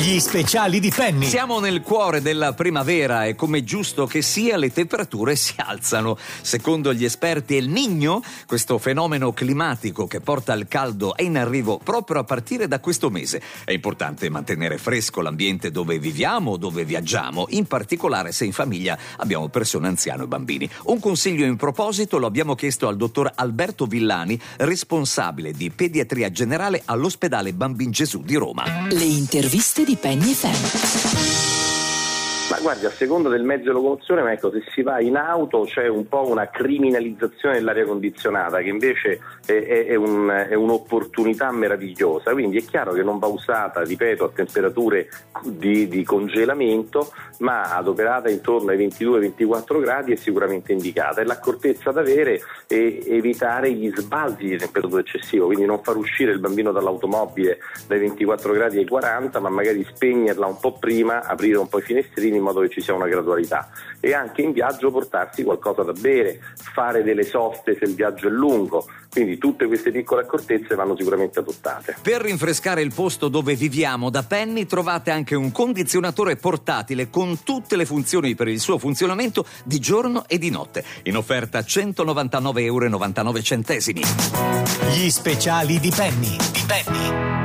Gli speciali di Penny. Siamo nel cuore della primavera e come giusto che sia le temperature si alzano. Secondo gli esperti El Niño, questo fenomeno climatico che porta al caldo è in arrivo proprio a partire da questo mese. È importante mantenere fresco l'ambiente dove viviamo, dove viaggiamo, in particolare se in famiglia abbiamo persone anziane o bambini. Un consiglio in proposito lo abbiamo chiesto al dottor Alberto Villani, responsabile di pediatria generale all'ospedale Bambin Gesù di Roma. Le interviste di Penny FM. Ma guardi, a seconda del mezzo di locomozione, ma ecco, se si va in auto c'è un po' una criminalizzazione dell'aria condizionata che invece è un'opportunità meravigliosa, quindi è chiaro che non va usata, ripeto, a temperature di congelamento, ma adoperata intorno ai 22-24 gradi è sicuramente indicata. E l'accortezza da avere è evitare gli sbalzi di temperatura eccessiva, quindi non far uscire il bambino dall'automobile dai 24 gradi ai 40, ma magari spegnerla un po' prima, aprire un po' i finestrini in modo che ci sia una gradualità, e anche in viaggio portarsi qualcosa da bere, fare delle soste se il viaggio è lungo. Quindi tutte queste piccole accortezze vanno sicuramente adottate. Per rinfrescare il posto dove viviamo da Penny trovate anche un condizionatore portatile con tutte le funzioni per il suo funzionamento di giorno e di notte, in offerta €199,99. Gli speciali di Penny.